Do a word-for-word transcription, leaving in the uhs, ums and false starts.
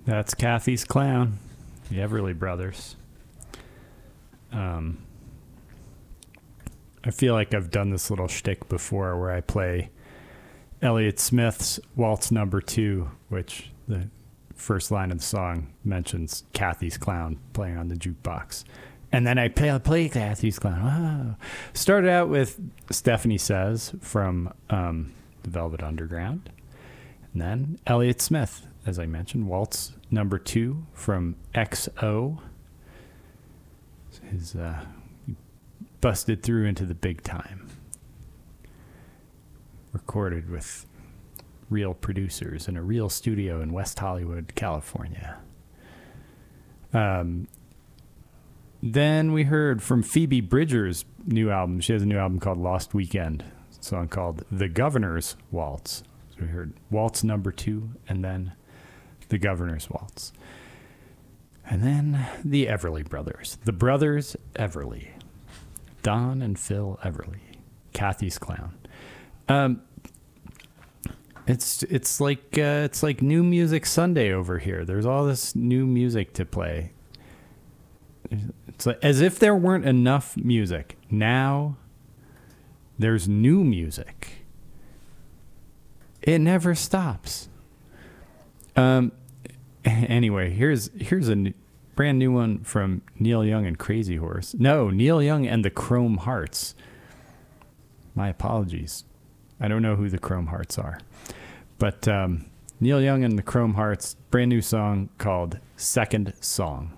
That's Kathy's Clown, the Everly Brothers. Um, I feel like I've done this little shtick before where I play Elliott Smith's Waltz Number Two, which the first line of the song mentions Kathy's Clown playing on the jukebox. And then I play, play Kathy's Clown. Wow. Started out with Stephanie Says from um, the Velvet Underground. And then Elliott Smith, as I mentioned, Waltz Number Two from X O. His uh, busted through into the big time. Recorded with real producers in a real studio in West Hollywood, California. Um, then we heard from Phoebe Bridgers' new album. She has a new album called Lost Weekend. A song called The Governor's Waltz. So we heard Waltz Number Two and then The Governor's Waltz. And then the Everly Brothers. The Brothers Everly. Don and Phil Everly. Kathy's Clown. Um, it's it's like uh, it's like New Music Sunday over here. There's all this new music to play. It's like, as if there weren't enough music. Now there's new music. It never stops. Um. Anyway, here's here's a n- brand new one from Neil Young and Crazy Horse. No, Neil Young and the Chrome Hearts. My apologies. I don't know who the Chrome Hearts are. But um, Neil Young and the Chrome Hearts, brand new song called Second Song.